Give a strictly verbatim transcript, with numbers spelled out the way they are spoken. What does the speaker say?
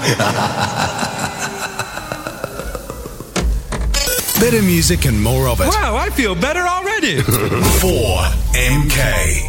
Better music and more of it. Wow, I feel better already. four M K.